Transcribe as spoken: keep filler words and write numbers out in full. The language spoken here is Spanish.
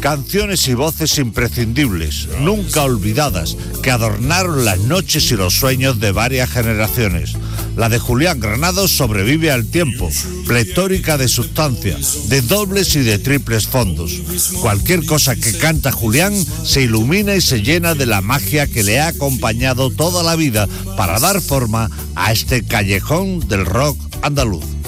Canciones y voces imprescindibles, nunca olvidadas, que adornaron las noches y los sueños de varias generaciones. La de Julián Granados sobrevive al tiempo, pletórica de sustancia, de dobles y de triples fondos. Cualquier cosa que canta Julián se ilumina y se llena de la magia que le ha acompañado toda la vida para dar forma a este callejón del rock andaluz.